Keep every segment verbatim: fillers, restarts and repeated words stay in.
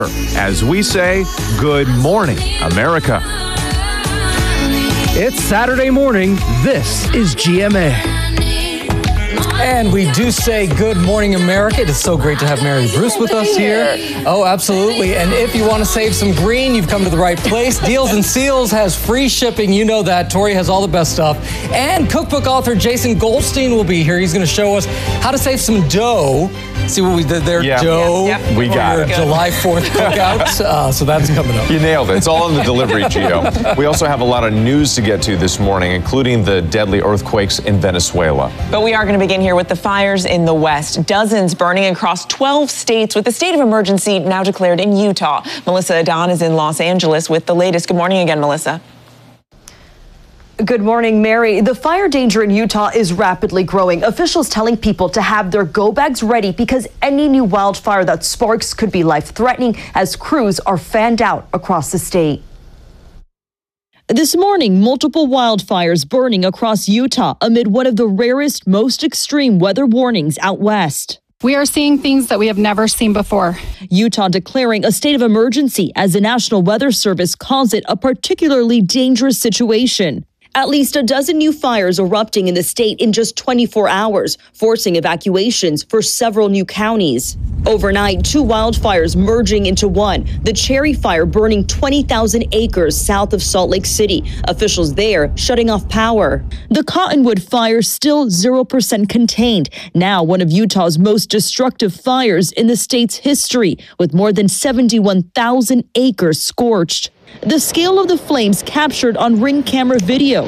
As we say, good morning, America. It's Saturday morning. This is G M A. And we do say good morning, America. It is so great to have Mary Bruce with us here. Oh, absolutely. And if you want to save some green, you've come to the right place. Deals and Seals has free shipping. You know that. Tori has all the best stuff. And cookbook author Jason Goldstein will be here. He's going to show us how to save some dough. See what we did there, yeah. dough? Yep, yep. We got your it. July fourth cookout. Uh, so that's coming up. You nailed it. It's all in the delivery, Gio. We also have a lot of news to get to this morning, including the deadly earthquakes in Venezuela. But we are going to begin here with the fires in the West. Dozens burning across twelve states with the state of emergency now declared in Utah. Melissa Adon is in Los Angeles with the latest. Good morning again, Melissa. Good morning, Mary. The fire danger in Utah is rapidly growing. Officials telling people to have their go bags ready because any new wildfire that sparks could be life-threatening as crews are fanned out across the state. This morning, multiple wildfires burning across Utah amid one of the rarest, most extreme weather warnings out west. We are seeing things that we have never seen before. Utah declaring a state of emergency as the National Weather Service calls it a particularly dangerous situation. At least a dozen new fires erupting in the state in just twenty-four hours, forcing evacuations for several new counties. Overnight, two wildfires merging into one. The Cherry Fire burning twenty thousand acres south of Salt Lake City. Officials there shutting off power. The Cottonwood Fire still zero percent contained. Now one of Utah's most destructive fires in the state's history, with more than seventy-one thousand acres scorched. The scale of the flames captured on Ring camera video.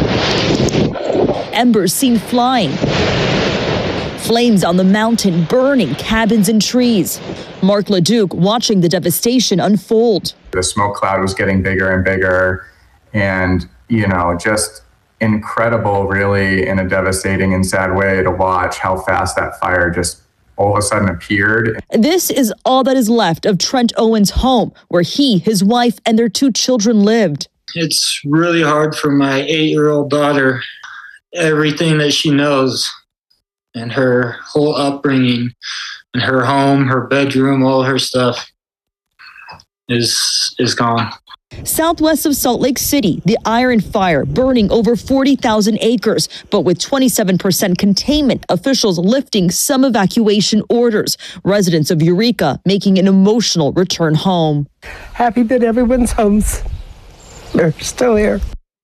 Embers seen flying. Flames on the mountain burning cabins and trees. Mark LeDuc watching the devastation unfold. The smoke cloud was getting bigger and bigger, and, you know, just incredible, really, in a devastating and sad way to watch how fast that fire just all of a sudden appeared. This is all that is left of Trent Owen's home, where he, his wife, and their two children lived. It's really hard for my eight-year-old daughter. Everything that she knows and her whole upbringing and her home, her bedroom, all her stuff is is gone. Southwest of Salt Lake City, the Iron Fire burning over forty thousand acres, but with twenty-seven percent containment, officials lifting some evacuation orders. Residents of Eureka making an emotional return home. Happy that everyone's homes are still here.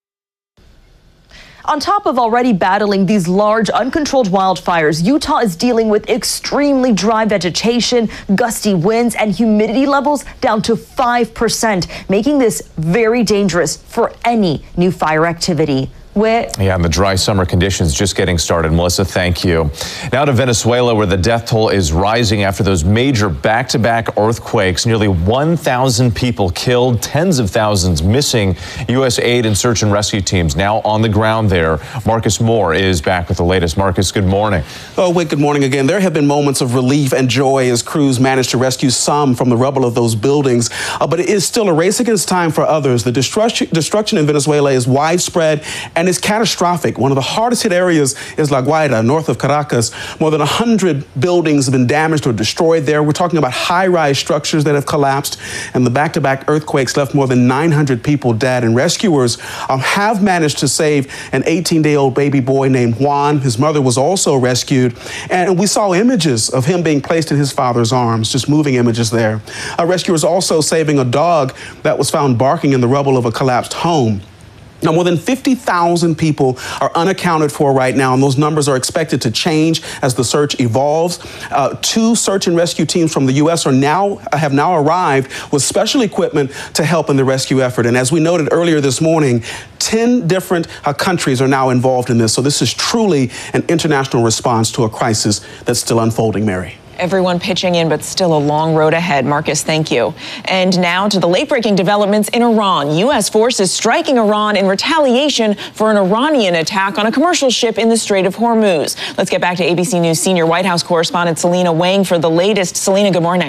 On top of already battling these large, uncontrolled wildfires, Utah is dealing with extremely dry vegetation, gusty winds, and humidity levels down to five percent, making this very dangerous for any new fire activity. Whit. Yeah, and the dry summer conditions just getting started. Melissa, thank you. Now to Venezuela, where the death toll is rising after those major back-to-back earthquakes. Nearly one thousand people killed, tens of thousands missing. U S aid and search and rescue teams now on the ground there. Marcus Moore is back with the latest. Marcus, good morning. Oh, Whit, good morning again. There have been moments of relief and joy as crews managed to rescue some from the rubble of those buildings. Uh, but it is still a race against time for others. The destruction, destruction in Venezuela is widespread and is catastrophic. One of the hardest hit areas is La Guaira, north of Caracas. More than one hundred buildings have been damaged or destroyed there. We're talking about high-rise structures that have collapsed, and the back-to-back earthquakes left more than nine hundred people dead. And rescuers um, have managed to save an eighteen-day-old baby boy named Juan. His mother was also rescued, and we saw images of him being placed in his father's arms, just moving images there. Uh, rescuers also saving a dog that was found barking in the rubble of a collapsed home. Now, more than fifty thousand people are unaccounted for right now, and those numbers are expected to change as the search evolves. Uh, two search and rescue teams from the U S are now have now arrived with special equipment to help in the rescue effort. And as we noted earlier this morning, ten different uh, countries are now involved in this. So this is truly an international response to a crisis that's still unfolding, Mary. Everyone pitching in, but still a long road ahead. Marcus, thank you. And now to the late-breaking developments in Iran. U S forces striking Iran in retaliation for an Iranian attack on a commercial ship in the Strait of Hormuz. Let's get back to A B C News senior White House correspondent Selena Wang for the latest. Selena, good morning.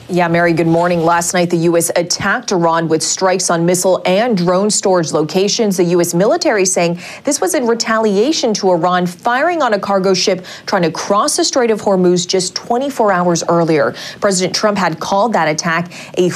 Yeah, Mary, good morning. Last night, the U S attacked Iran with strikes on missile and drone storage locations. The U S military saying this was in retaliation to Iran firing on a cargo ship trying to cross the Strait of Hormuz just twenty-four hours earlier. President Trump had called that attack a